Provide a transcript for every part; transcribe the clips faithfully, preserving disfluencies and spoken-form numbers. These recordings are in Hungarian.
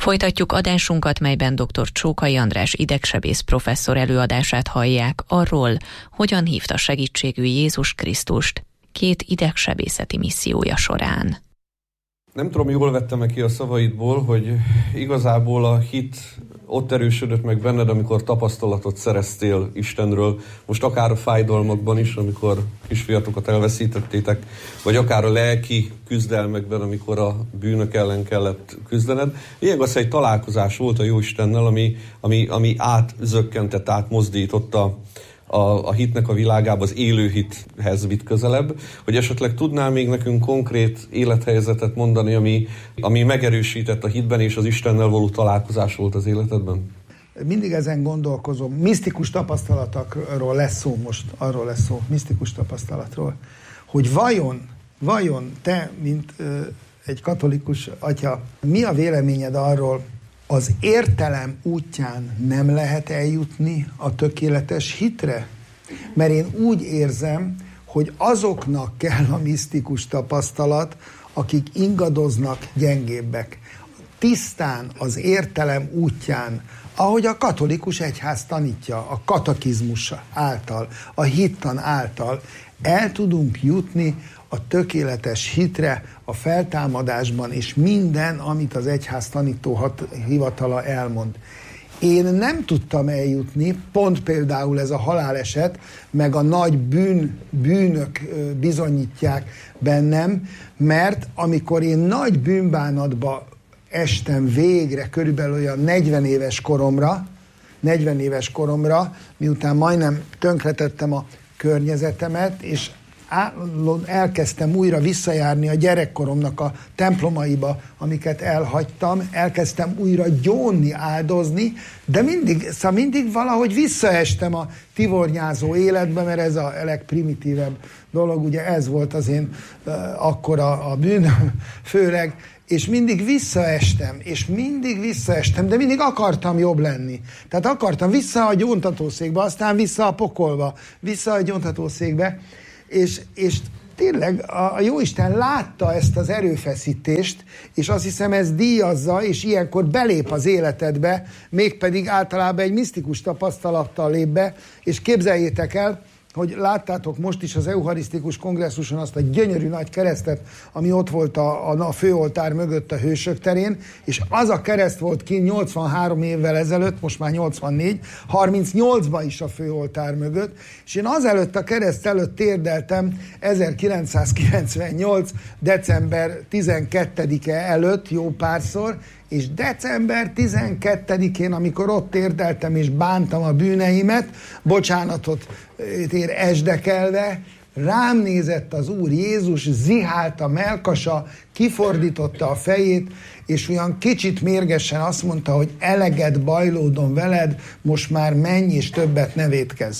Folytatjuk adásunkat, melyben dr. Csókai András idegsebész professzor előadását hallják arról, hogyan hívta segítségül Jézus Krisztust két idegsebészeti missziója során. Nem tudom, jól vettem ki a szavaidból, hogy igazából a hit ott erősödött meg benned, amikor tapasztalatot szereztél Istenről, most akár a fájdalmakban is, amikor kisfiatokat elveszítettétek, vagy akár a lelki küzdelmekben, amikor a bűnök ellen kellett küzdened. Ilyen az egy találkozás volt a Jóistennel, ami, ami, ami átzökkentett, átmozdította a, a hitnek a világába, az élő hithez vitt közelebb, hogy esetleg tudnál még nekünk konkrét élethelyzetet mondani, ami, ami megerősített a hitben, és az Istennel való találkozás volt az életedben? Mindig ezen gondolkozom. Misztikus tapasztalatokról lesz szó most, arról lesz szó, misztikus tapasztalatról, hogy vajon, vajon te, mint ö, egy katolikus atya, mi a véleményed arról, az értelem útján nem lehet eljutni a tökéletes hitre? Mert én úgy érzem, hogy azoknak kell a misztikus tapasztalat, akik ingadoznak, gyengébbek. Tisztán az értelem útján, ahogy a katolikus egyház tanítja, a katekizmus által, a hittan által, el tudunk jutni a tökéletes hitre, a feltámadásban, és minden, amit az egyház tanító hivatala elmond. Én nem tudtam eljutni, pont például ez a haláleset, meg a nagy bűn, bűnök bizonyítják bennem, mert amikor én nagy bűnbánatba estem végre, körülbelül olyan negyven éves koromra, negyven éves koromra, miután majdnem tönkretettem a környezetemet, és elkezdtem újra visszajárni a gyerekkoromnak a templomaiba, amiket elhagytam, elkezdtem újra gyónni, áldozni, de mindig, szóval mindig valahogy visszaestem a tivornyázó életbe, mert ez a legprimitívebb dolog, ugye ez volt az én uh, akkor a, a bűnöm főleg, és mindig visszaestem, és mindig visszaestem, de mindig akartam jobb lenni. Tehát akartam vissza a gyóntatószékbe, aztán vissza a pokolba, vissza a gyóntatószékbe, És, és tényleg a Jóisten látta ezt az erőfeszítést, és azt hiszem ez díjazza, és ilyenkor belép az életedbe, mégpedig általában egy misztikus tapasztalattal lép be, és képzeljétek el, hogy láttátok most is az eucharisztikus kongresszuson azt a gyönyörű nagy keresztet, ami ott volt a, a, a főoltár mögött a Hősök terén, és az a kereszt volt kint nyolcvanhárom évvel ezelőtt, most már nyolcvannégy, harmincnyolcban is a főoltár mögött, és én azelőtt a kereszt előtt térdeltem ezerkilencszázkilencvennyolc. december tizenkettedike előtt jó párszor, és december tizenkettedikén, amikor ott térdeltem és bántam a bűneimet, bocsánatot tér esdekelve, rám nézett az Úr Jézus, zihált a mellkasa, kifordította a fejét, és olyan kicsit mérgesen azt mondta, hogy eleget bajlódom veled, most már menj és többet ne vétkezz.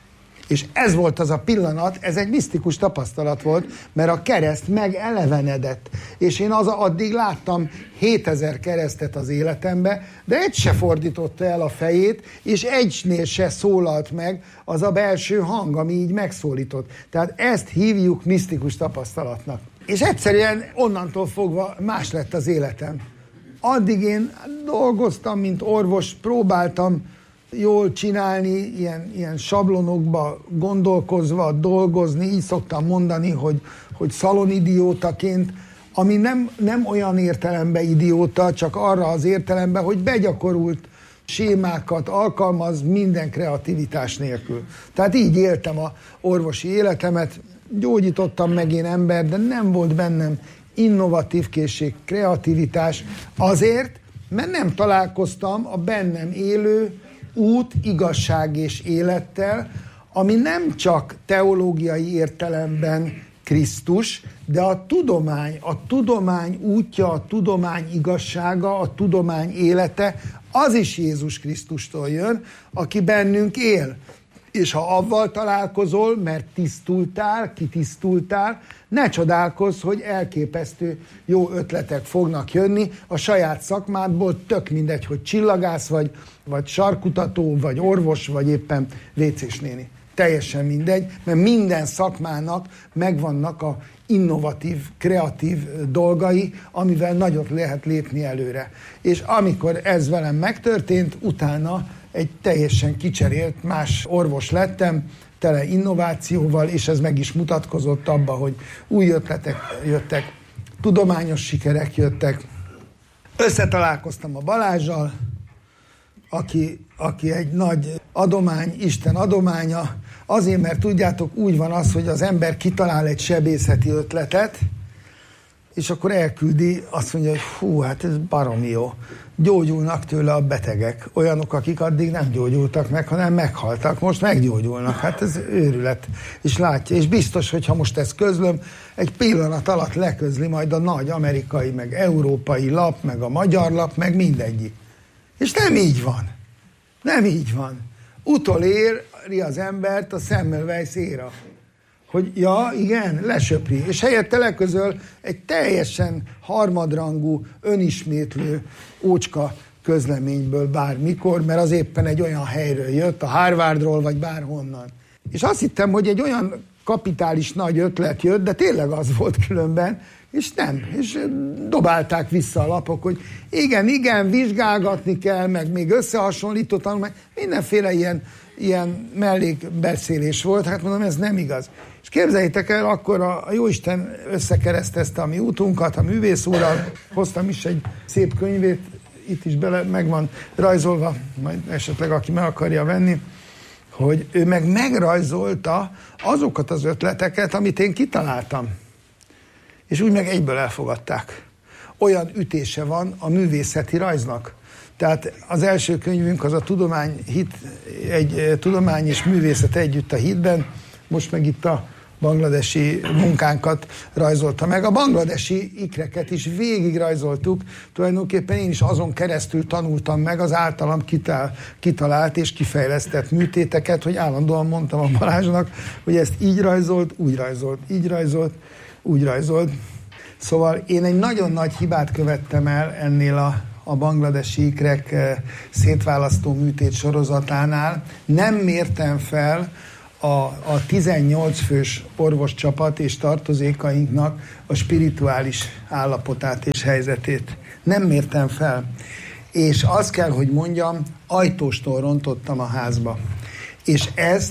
És ez volt az a pillanat, ez egy misztikus tapasztalat volt, mert a kereszt megelevenedett. És én az addig láttam hétezer keresztet az életembe, de egy se fordította el a fejét, és egynél se szólalt meg az a belső hang, ami így megszólított. Tehát ezt hívjuk misztikus tapasztalatnak. És egyszerűen onnantól fogva más lett az életem. Addig én dolgoztam, mint orvos, próbáltam jól csinálni, ilyen, ilyen sablonokba gondolkozva, dolgozni, így szoktam mondani, hogy, hogy szalonidiótaként, ami nem, nem olyan értelemben idióta, csak arra az értelemben, hogy begyakorult sémákat alkalmaz minden kreativitás nélkül. Tehát így éltem a orvosi életemet, gyógyítottam meg én ember, de nem volt bennem innovatív készség, kreativitás, azért, mert nem találkoztam a bennem élő út, igazság és élettel, ami nem csak teológiai értelemben Krisztus, de a tudomány, a tudomány útja, a tudomány igazsága, a tudomány élete, az is Jézus Krisztustól jön, aki bennünk él. És ha avval találkozol, mert tisztultál, kitisztultál, ne csodálkozz, hogy elképesztő jó ötletek fognak jönni a saját szakmádból, tök mindegy, hogy csillagász vagy, vagy sarkutató, vagy orvos, vagy éppen vécés néni. teljesen mindegy, mert minden szakmának megvannak a innovatív, kreatív dolgai, amivel nagyot lehet lépni előre. És amikor ez velem megtörtént, utána egy teljesen kicserélt más orvos lettem, tele innovációval, és ez meg is mutatkozott abba, hogy új ötletek jöttek, tudományos sikerek jöttek. Összetalálkoztam a Balázsal, aki, aki egy nagy adomány, Isten adománya, azért, mert tudjátok, úgy van az, hogy az ember kitalál egy sebészeti ötletet, és akkor elküldi, azt mondja, hogy hú, hát ez baromi jó. Gyógyulnak tőle a betegek. Olyanok, akik addig nem gyógyultak meg, hanem meghaltak. Most meggyógyulnak. Hát ez őrület. És látja, és biztos, hogy ha most ezt közlöm, egy pillanat alatt leközli majd a nagy amerikai, meg európai lap, meg a magyar lap, meg mindegyik. És nem így van. Nem így van. Utoléri az embert a Semmelweis éra. Hogy ja, igen, lesöpri. És helyette leközöl egy teljesen harmadrangú, önismétlő ócska közleményből bármikor, mert az éppen egy olyan helyről jött, a Harvardról, vagy bárhonnan. És azt hittem, hogy egy olyan kapitális nagy ötlet jött, de tényleg az volt különben, és nem. És dobálták vissza a lapok, hogy igen, igen, vizsgálgatni kell, meg még összehasonlítottan, meg mindenféle ilyen, ilyen mellékbeszélés volt. Hát mondom, ez nem igaz. És képzeljétek el, akkor a Jóisten összekeresztezte a mi útunkat, a művész úrral, hoztam is egy szép könyvét, itt is bele meg van rajzolva, majd esetleg aki meg akarja venni, hogy ő meg megrajzolta azokat az ötleteket, amit én kitaláltam. És úgy meg egyből elfogadták. Olyan ütése van a művészeti rajznak. Tehát az első könyvünk az a tudomány, hit, egy tudomány és művészet együtt a hitben, most meg itt a bangladesi munkánkat rajzolta meg. A bangladesi ikreket is végig rajzoltuk, tulajdonképpen én is azon keresztül tanultam meg az általam kitál, kitalált és kifejlesztett műtéteket, hogy állandóan mondtam a Balázsnak, hogy ezt így rajzolt, úgy rajzolt, így rajzolt, úgy rajzolt. Szóval én egy nagyon nagy hibát követtem el ennél a, a bangladesi ikrek szétválasztó műtét sorozatánál. Nem mértem fel a, a tizennyolc fős orvoscsapat és tartozékainknak a spirituális állapotát és helyzetét. Nem mértem fel. És azt kell, hogy mondjam, ajtóstól rontottam a házba. És ezt,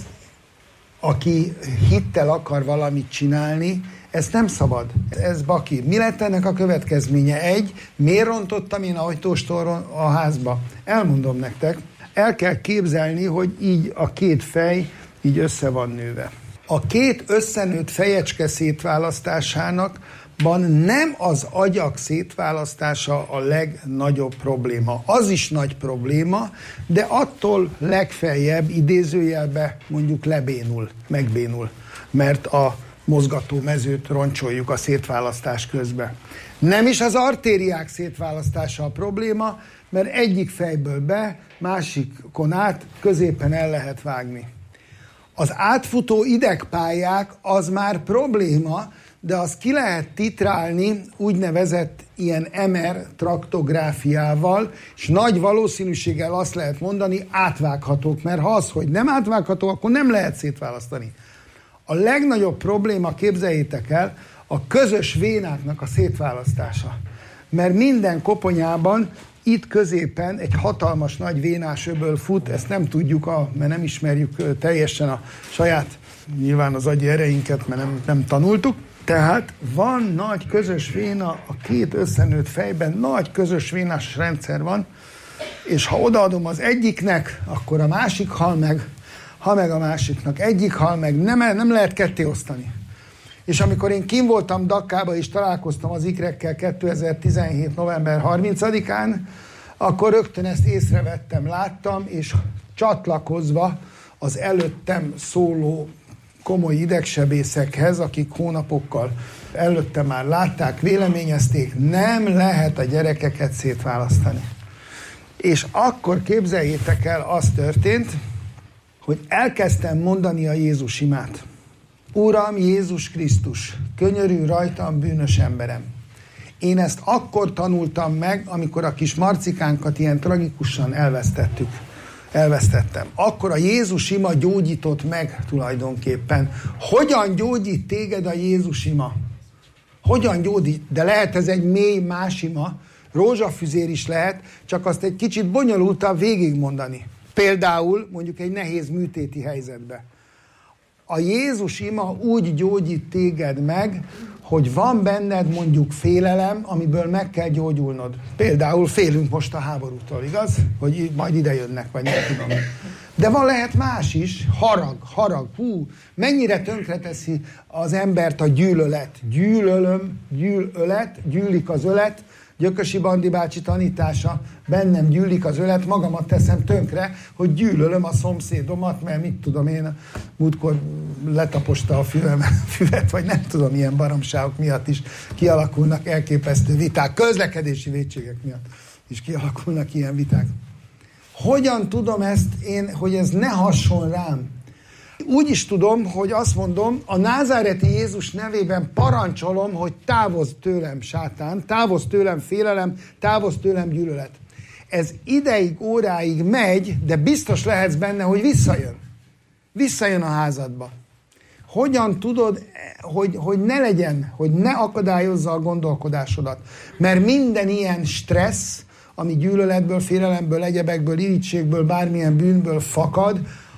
aki hittel akar valamit csinálni, ezt nem szabad. Ez baki. Mi lett ennek a következménye? Egy, miért rontottam én ajtóstól a házba? Elmondom nektek. El kell képzelni, hogy így a két fej így össze van nőve. A két összenőtt fejecske szétválasztásának nem az agyak szétválasztása a legnagyobb probléma. Az is nagy probléma, de attól legfeljebb idézőjelbe mondjuk lebénul, megbénul. Mert a mozgató mezőt roncsoljuk a szétválasztás közben. Nem is az artériák szétválasztása a probléma, mert egyik fejből be, másikon át, középen el lehet vágni. Az átfutó idegpályák az már probléma, de azt ki lehet titrálni úgynevezett ilyen em er traktográfiával, és nagy valószínűséggel azt lehet mondani, átvághatók, mert ha az, hogy nem átvágható, akkor nem lehet szétválasztani. A legnagyobb probléma, képzeljétek el, a közös vénáknak a szétválasztása. Mert minden koponyában itt középen egy hatalmas nagy vénás öböl fut, ezt nem tudjuk, a, mert nem ismerjük teljesen a saját, nyilván az agyi ereinket, mert nem, nem tanultuk. Tehát van nagy közös véna, a két összenőtt fejben nagy közös vénás rendszer van, és ha odaadom az egyiknek, akkor a másik hal meg, ha meg a másiknak egyik hal meg, nem, nem lehet ketté osztani. És amikor én kim voltam Dakkába és találkoztam az ikrekkel kétezer-tizenhét november harmincadikán, akkor rögtön ezt észrevettem, láttam, és csatlakozva az előttem szóló komoly idegsebészekhez, akik hónapokkal előtte már látták, véleményezték, nem lehet a gyerekeket szétválasztani. És akkor képzeljétek el, az történt, hogy elkezdtem mondani a Jézus imát. Uram Jézus Krisztus, könyörülj rajtam, bűnös emberem. Én ezt akkor tanultam meg, amikor a kis Marcikánkat ilyen tragikusan elvesztettük. elvesztettem. Akkor a Jézus ima gyógyított meg tulajdonképpen. Hogyan gyógyít téged a Jézus ima? Hogyan gyógyít? De lehet ez egy mély más ima, rózsafüzér is lehet, csak azt egy kicsit bonyolultabb végigmondani. Például mondjuk egy nehéz műtéti helyzetbe. A Jézus ima úgy gyógyít téged meg, hogy van benned mondjuk félelem, amiből meg kell gyógyulnod. Például félünk most a háborútól, igaz? Hogy majd ide jönnek, vagy nem tudom. De van lehet más is, harag, harag, hú, mennyire tönkreteszi az embert a gyűlölet. Gyűlölöm, gyűlölet, gyűlik az ölet, Gyökösi Bandi bácsi tanítása, bennem gyűlik az ölet, magamat teszem tönkre, hogy gyűlölöm a szomszédomat, mert mit tudom én, múltkor letaposta a füvet, vagy nem tudom, ilyen baromságok miatt is kialakulnak elképesztő viták, közlekedési vétségek miatt is kialakulnak ilyen viták. Hogyan tudom ezt én, hogy ez ne hasson rám? Úgy is tudom, hogy azt mondom, a názáreti Jézus nevében parancsolom, hogy távozz tőlem, sátán, távozz tőlem félelem, távozz tőlem gyűlölet. Ez ideig, óráig megy, de biztos lehetsz benne, hogy visszajön. Visszajön a házadba. Hogyan tudod, hogy, hogy ne legyen, hogy ne akadályozza a gondolkodásodat? Mert minden ilyen stressz, ami gyűlöletből, félelemből, egyebekből, irítségből, bármilyen bűnből fakad,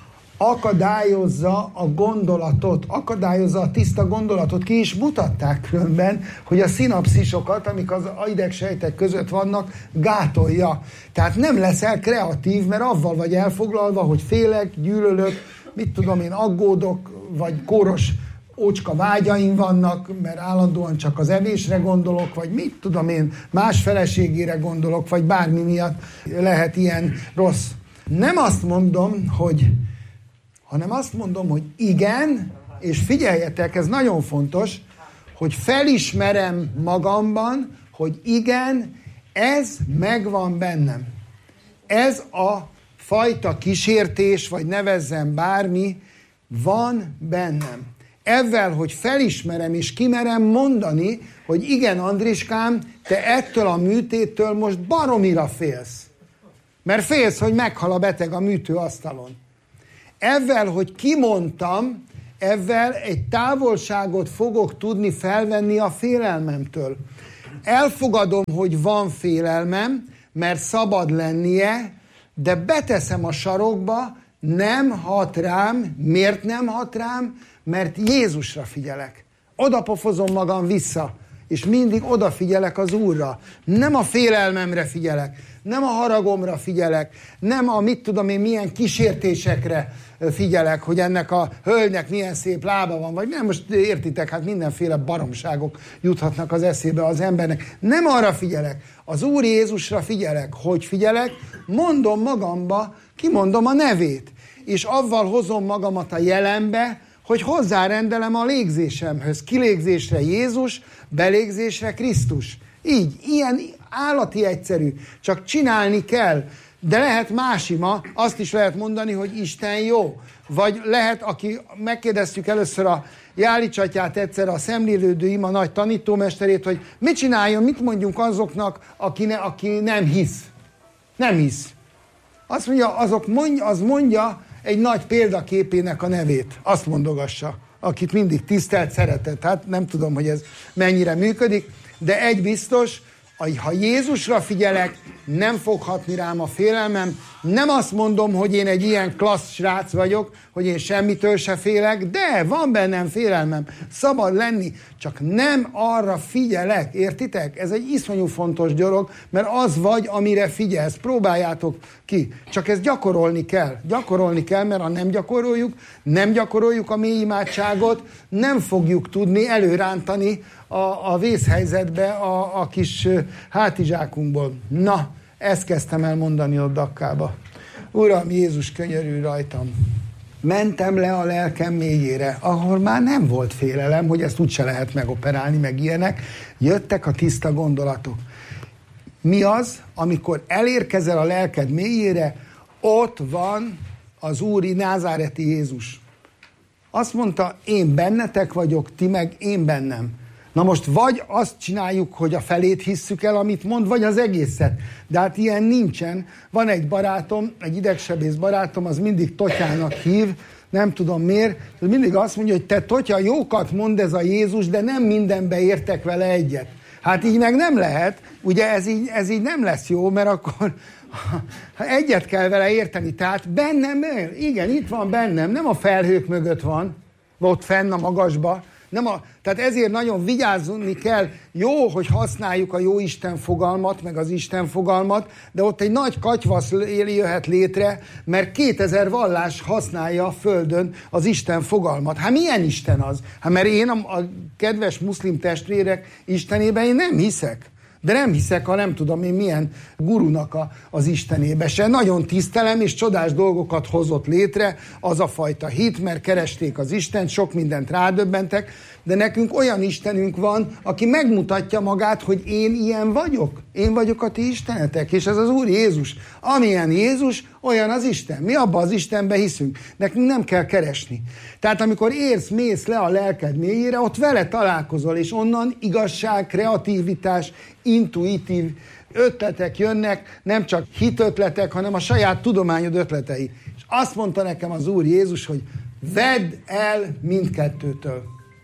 akadályozza a gondolatot, akadályozza a tiszta gondolatot. Ki is mutatták különben, hogy a szinapszisokat, amik az idegsejtek között vannak, gátolja. Tehát nem leszel kreatív, mert avval vagy elfoglalva, hogy félek, gyűlölök, mit tudom én, aggódok, vagy kóros ócska vágyaim vannak, mert állandóan csak az evésre gondolok, vagy mit tudom én, más feleségére gondolok, vagy bármi miatt lehet ilyen rossz. Nem azt mondom, hogy hanem azt mondom, hogy igen, és figyeljetek, ez nagyon fontos, hogy felismerem magamban, hogy igen, ez megvan bennem. Ez a fajta kísértés, vagy nevezzem bármi, van bennem. Ezzel, hogy felismerem és kimerem mondani, hogy igen, Andriskám, te ettől a műtéttől most baromira félsz. Mert félsz, hogy meghal a beteg a műtőasztalon. Ezzel, hogy kimondtam, ezzel egy távolságot fogok tudni felvenni a félelmemtől. Elfogadom, hogy van félelmem, mert szabad lennie, de beteszem a sarokba, nem hat rám. Miért nem hat rám? Mert Jézusra figyelek. Odapofozom magam vissza, és mindig odafigyelek az Úrra. Nem a félelmemre figyelek, nem a haragomra figyelek, nem a mit tudom én milyen kísértésekre figyelek, hogy ennek a hölgynek milyen szép lába van, vagy nem, most értitek, hát mindenféle baromságok juthatnak az eszébe az embernek. Nem arra figyelek, az Úr Jézusra figyelek. Hogy figyelek? Mondom magamba, kimondom a nevét, és avval hozom magamat a jelenbe, hogy hozzárendelem a légzésemhöz. Kilégzésre Jézus, belégzésre Krisztus. Így, ilyen állati egyszerű, csak csinálni kell. De lehet más ima, azt is lehet mondani, hogy Isten jó. Vagy lehet, aki megkérdeztük először a Jáli Csatyát egyszer, a szemlélődő ima nagy tanítómesterét, hogy mit csináljon, mit mondjunk azoknak, aki, ne, aki nem hisz. Nem hisz. Azt mondja, azok mondja, az mondja egy nagy példaképének a nevét. Azt mondogassa, akit mindig tisztelt, szeretett. Hát nem tudom, hogy ez mennyire működik, de egy biztos, ha Jézusra figyelek, nem fog hatni rám a félelmem. Nem azt mondom, hogy én egy ilyen klassz srác vagyok, hogy én semmitől se félek, de van bennem félelmem. Szabad lenni, csak nem arra figyelek, értitek? Ez egy iszonyú fontos dolog, mert az vagy, amire figyelsz. Próbáljátok ki. Csak ezt gyakorolni kell. Gyakorolni kell, mert ha nem gyakoroljuk, nem gyakoroljuk a mély imádságot, nem fogjuk tudni előrántani a, a vészhelyzetbe a, a kis hátizsákunkból. Na, ezt kezdtem el mondani ott Dakkába. Uram, Jézus, könyörülj rajtam. Mentem le a lelkem mélyére, ahol már nem volt félelem, hogy ezt úgyse lehet megoperálni, meg ilyenek. Jöttek a tiszta gondolatok. Mi az, amikor elérkezel a lelked mélyére, ott van az úri názáreti Jézus. Azt mondta, én bennetek vagyok, ti meg én bennem. Na most vagy azt csináljuk, hogy a felét hisszük el, amit mond, vagy az egészet. De hát ilyen nincsen. Van egy barátom, egy idegsebész barátom, az mindig Totyának hív, nem tudom miért, mindig azt mondja, hogy te Totya, jókat mond ez a Jézus, de nem mindenbe értek vele egyet. Hát így meg nem lehet, ugye ez így, ez így nem lesz jó, mert akkor ha egyet kell vele érteni, tehát bennem, igen, itt van bennem, nem a felhők mögött van, ott fenn a magasba, nem a, tehát ezért nagyon vigyázni kell, jó, hogy használjuk a jó Isten fogalmat, meg az Isten fogalmat, de ott egy nagy katyvasz jöhet létre, mert kétezer vallás használja a földön az Isten fogalmat. Hát milyen Isten az? Hát mert én a, a kedves muszlim testvérek Istenében én nem hiszek. De nem hiszek, ha nem tudom én milyen gurunak a, az Istenébe se. Nagyon tisztelem, és csodás dolgokat hozott létre az a fajta hit, mert keresték az Istent, sok mindent rádöbbentek, de nekünk olyan Istenünk van, aki megmutatja magát, hogy én ilyen vagyok. Én vagyok a ti Istenetek, és ez az Úr Jézus. Amilyen Jézus, olyan az Isten. Mi abban az Istenbe hiszünk. Nekünk nem kell keresni. Tehát amikor érsz, mész le a lelked mélyére, ott vele találkozol, és onnan igazság, kreativitás, intuitív ötletek jönnek, nem csak hitötletek, hanem a saját tudományod ötletei. És azt mondta nekem az Úr Jézus, hogy vedd el mindkettőtől.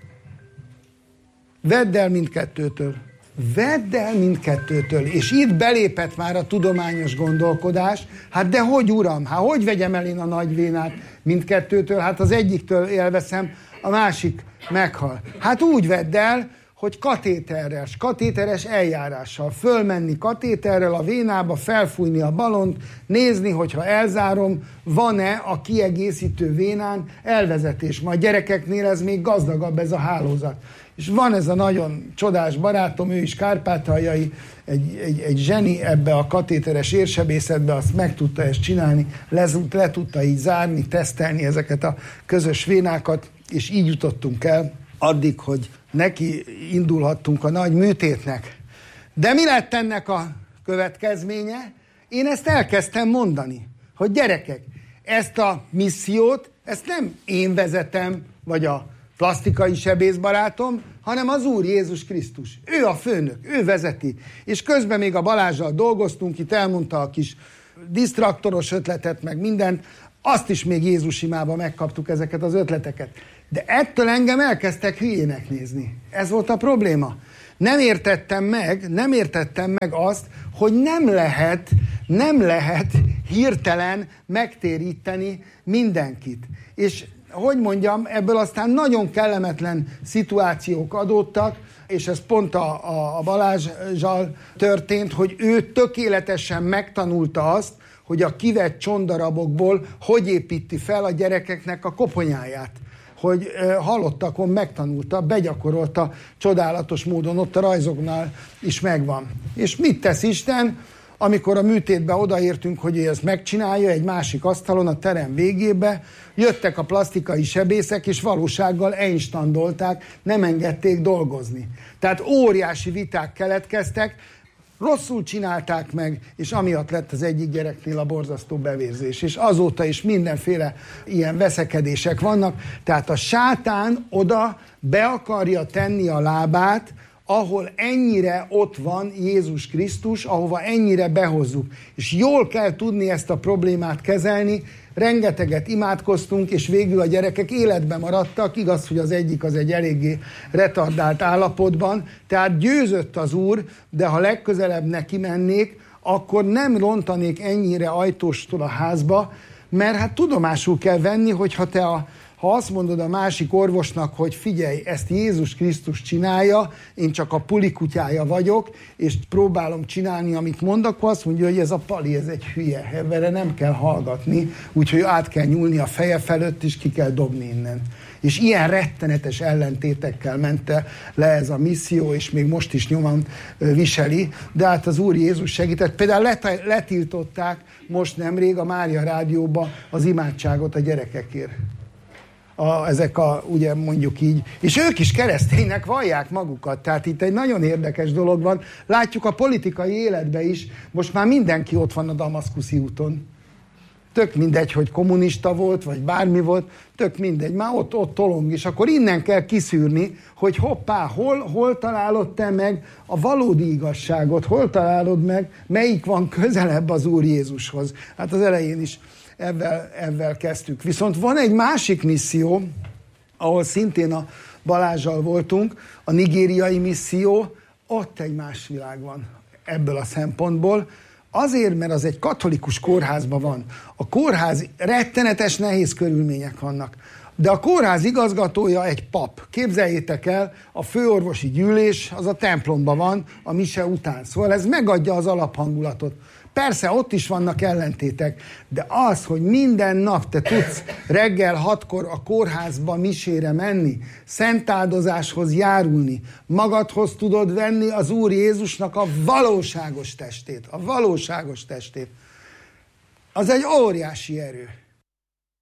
Vedd el mindkettőtől. Vedd el mindkettőtől. És itt belépett már a tudományos gondolkodás. Hát de hogy, uram? Hát hogy vegyem el én a nagy vénát mindkettőtől? Hát az egyiktől élveszem, a másik meghal. Hát úgy vedd el, hogy katéterrel, katéteres eljárással fölmenni katéterrel a vénába, felfújni a balont, nézni, hogyha elzárom, van-e a kiegészítő vénán elvezetés. Ma a gyerekeknél ez még gazdagabb ez a hálózat. És van ez a nagyon csodás barátom, ő is kárpátaljai, egy, egy, egy zseni ebbe a katéteres érsebészetbe, azt meg tudta ezt csinálni, le, le tudta így zárni, tesztelni ezeket a közös vénákat, és így jutottunk el addig, hogy neki indulhattunk a nagy műtétnek. De mi lett ennek a következménye? Én ezt elkezdtem mondani, hogy gyerekek, ezt a missziót, ezt nem én vezetem, vagy a plastikai sebészbarátom, hanem az Úr Jézus Krisztus. Ő a főnök, ő vezeti. És közben még a Balázsral dolgoztunk, itt elmondta a kis disztraktoros ötletet, meg mindent, azt is még Jézus imába megkaptuk ezeket az ötleteket. De ettől engem elkezdtek hülyének nézni. Ez volt a probléma. Nem értettem meg, nem értettem meg azt, hogy nem lehet, nem lehet hirtelen megtéríteni mindenkit. És hogy mondjam, ebből aztán nagyon kellemetlen szituációk adódtak, és ez pont a, a, a Balázsjal történt, hogy ő tökéletesen megtanulta azt, hogy a kivett csondarabokból hogy építi fel a gyerekeknek a koponyáját. Hogy e, halottakon megtanulta, begyakorolta csodálatos módon, ott a rajzoknál is megvan. És mit tesz Isten? Amikor a műtétbe odaértünk, hogy ő ezt megcsinálja, egy másik asztalon, a terem végébe, jöttek a plastikai sebészek, és valósággal einstandolták, nem engedték dolgozni. Tehát óriási viták keletkeztek, rosszul csinálták meg, és amiatt lett az egyik gyereknél a borzasztó bevérzés. És azóta is mindenféle ilyen veszekedések vannak. Tehát a sátán oda be akarja tenni a lábát, ahol ennyire ott van Jézus Krisztus, ahova ennyire behozzuk. És jól kell tudni ezt a problémát kezelni, rengeteget imádkoztunk, és végül a gyerekek életben maradtak, igaz, hogy az egyik az egy eléggé retardált állapotban, tehát győzött az Úr, de ha legközelebb neki mennék, akkor nem rontanék ennyire ajtóstól a házba, mert hát tudomásul kell venni, hogy ha te a Ha azt mondod a másik orvosnak, hogy figyelj, ezt Jézus Krisztus csinálja, én csak a pulikutyája vagyok, és próbálom csinálni, amit mond, akkor azt mondja, hogy ez a Pali, ez egy hülye, vele nem kell hallgatni, úgyhogy át kell nyúlni a feje felett, és ki kell dobni innen. És ilyen rettenetes ellentétekkel mente le ez a misszió, és még most is nyomon viseli, de hát az Úr Jézus segített. Például let- letiltották most nemrég a Mária Rádióba az imádságot a gyerekekért. A, ezek a, ugye mondjuk így, és ők is kereszténynek vallják magukat, tehát itt egy nagyon érdekes dolog van. Látjuk a politikai életben is, most már mindenki ott van a damaszkuszi úton. tök mindegy, hogy kommunista volt, vagy bármi volt, tök mindegy, már ott, ott tolong, és akkor innen kell kiszűrni, hogy hoppá, hol, hol találod te meg a valódi igazságot, hol találod meg, melyik van közelebb az Úr Jézushoz. Hát az elején is ebben, ebben kezdtük. Viszont van egy másik misszió, ahol szintén a Balázsal voltunk, a nigériai misszió, ott egy más világ van ebből a szempontból. Azért, mert az egy katolikus kórházban van. A kórház rettenetes, nehéz körülmények vannak. De a kórház igazgatója egy pap. Képzeljétek el, a főorvosi gyűlés az a templomban van a mise után. Szóval ez megadja az alaphangulatot. Persze, ott is vannak ellentétek, de az, hogy minden nap te tudsz reggel hatkor a kórházba misére menni, szentáldozáshoz járulni, magadhoz tudod venni az Úr Jézusnak a valóságos testét, a valóságos testét, az egy óriási erő.